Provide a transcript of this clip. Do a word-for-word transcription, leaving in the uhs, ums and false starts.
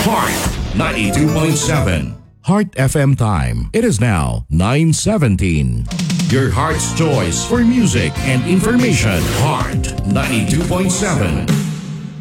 Heart ninety-two point seven. Heart F M time. It is now nine seventeen. Your heart's choice for music and information. Heart ninety-two point seven.